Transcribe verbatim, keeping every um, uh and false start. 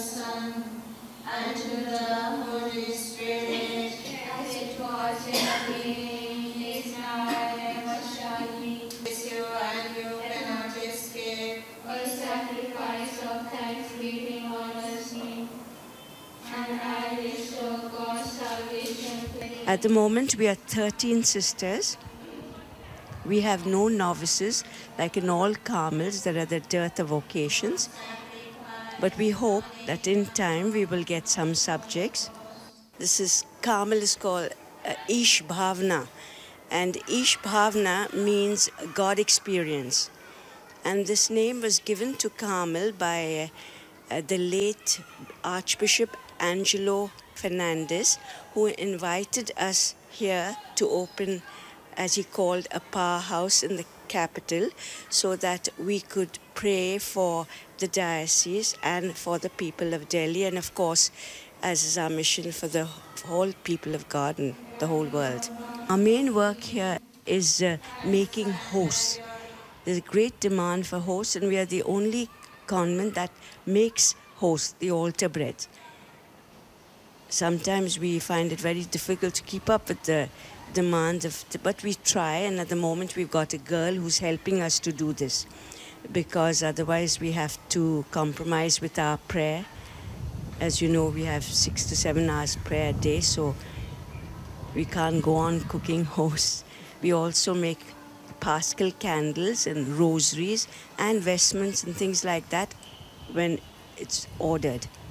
Son, and to the Holy Spirit, as it was in the beginning, is now, and ever shall be. With you and you cannot escape. A sacrifice of thanksgiving on us me, and I restore God's salvation. At the moment, we are thirteen sisters. We have no novices, like in all Carmels, there are the dearth of vocations. But we hope that in time we will get some subjects. This is, Carmel is called uh, Ish Bhavna. And Ish Bhavna means God experience. And this name was given to Carmel by uh, uh, the late Archbishop Angelo Fernandez, who invited us here to open, as he called, a powerhouse in the capital, so that we could pray for the diocese and for the people of Delhi, and of course, as is our mission, for the whole people of God and the whole world. Our main work here is uh, making hosts. There's a great demand for hosts, and we are the only convent that makes hosts, the altar bread. Sometimes we find it very difficult to keep up with the demand of, the, but we try, and at the moment we've got a girl who's helping us to do this, because otherwise we have to compromise with our prayer. As you know, we have six to seven hours prayer a day, so we can't go on cooking hosts. We also make Paschal candles and rosaries and vestments and things like that when it's ordered.